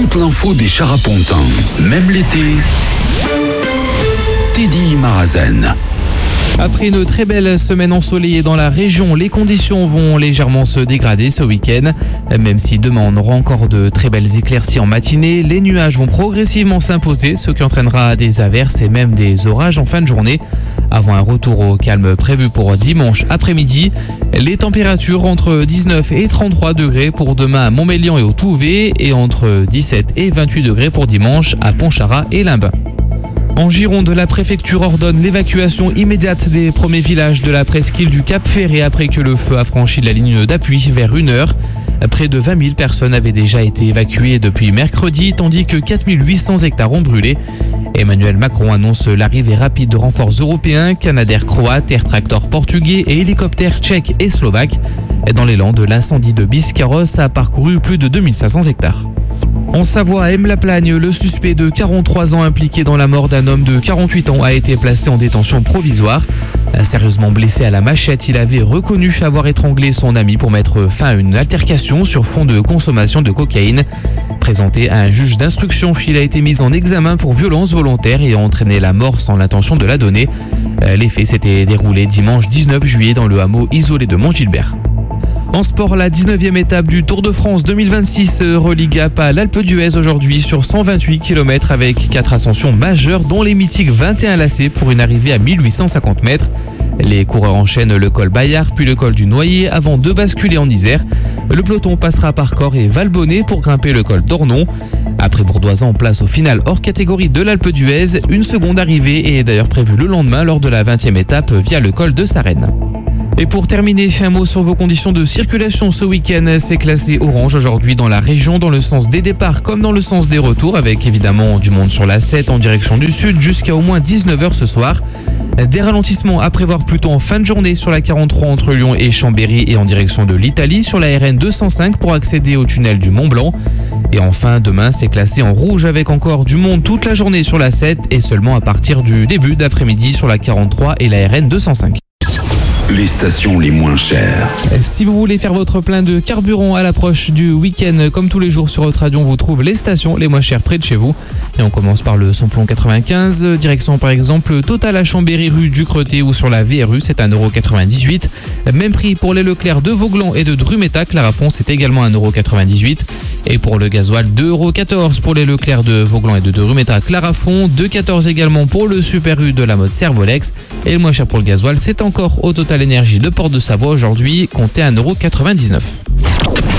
toute l'info des Charapontins. Même l'été, Teddy Marazen. Après une très belle semaine ensoleillée dans la région, les conditions vont légèrement se dégrader ce week-end. Même si demain on aura encore de très belles éclaircies en matinée, les nuages vont progressivement s'imposer, ce qui entraînera des averses et même des orages en fin de journée. Avant un retour au calme prévu pour dimanche après-midi, les températures entre 19 et 33 degrés pour demain à Montmélian et au Touvet et entre 17 et 28 degrés pour dimanche à Pontcharrat et Limbes. En Gironde, la préfecture ordonne l'évacuation immédiate des premiers villages de la presqu'île du Cap Ferré après que le feu a franchi la ligne d'appui vers 1h. Près de 20 000 personnes avaient déjà été évacuées depuis mercredi, tandis que 4 800 hectares ont brûlé. Emmanuel Macron annonce l'arrivée rapide de renforts européens, Canadair croates, Air Tractor portugais et hélicoptères tchèques et slovaques. Dans les Landes, l'incendie de Biscarrosse a parcouru plus de 2500 hectares. En Savoie, à Aime-la-Plagne, le suspect de 43 ans impliqué dans la mort d'un homme de 48 ans a été placé en détention provisoire. Sérieusement blessé à la machette, il avait reconnu avoir étranglé son ami pour mettre fin à une altercation sur fond de consommation de cocaïne. Présenté à un juge d'instruction, il a été mis en examen pour violence volontaire et a entraîné la mort sans l'intention de la donner. Les faits s'étaient déroulés dimanche 19 juillet dans le hameau isolé de Montgilbert. En sport, la 19e étape du Tour de France 2026 relie Gap à l'Alpe d'Huez aujourd'hui sur 128 km avec 4 ascensions majeures dont les mythiques 21 lacets pour une arrivée à 1850 mètres. Les coureurs enchaînent le col Bayard puis le col du Noyer avant de basculer en Isère. Le peloton passera par Corps et Valbonnet pour grimper le col d'Ornon. Après Bourdoisan, place au final hors catégorie de l'Alpe d'Huez. Une seconde arrivée est d'ailleurs prévue le lendemain lors de la 20e étape via le col de Sarenne. Et pour terminer, un mot sur vos conditions de circulation ce week-end. C'est classé orange aujourd'hui dans la région, dans le sens des départs comme dans le sens des retours, avec évidemment du monde sur la 7 en direction du sud jusqu'à au moins 19h ce soir. Des ralentissements à prévoir plutôt en fin de journée sur la 43 entre Lyon et Chambéry et en direction de l'Italie, sur la RN 205 pour accéder au tunnel du Mont-Blanc. Et enfin, demain, c'est classé en rouge avec encore du monde toute la journée sur la 7 et seulement à partir du début d'après-midi sur la 43 et la RN 205. Les stations les moins chères. Si vous voulez faire votre plein de carburant à l'approche du week-end, comme tous les jours sur Haute Radio, on vous trouve les stations les moins chères près de chez vous. Et on commence par le samplon 95, direction par exemple Total à Chambéry rue du Creté ou sur la VRU, c'est 1,98 €. Même prix pour les Leclerc de Vauglan et de Drumeta, Clarafond, c'est également 1,98 €. Et pour le gasoil, 2,14 € pour les Leclerc de Vauglan et de Drumeta, Clarafond, 2,14 € également pour le Super U de la mode Servolex. Et le moins cher pour le gasoil, c'est encore au Total Énergie de Porte de Savoie aujourd'hui, comptez 1,99 €.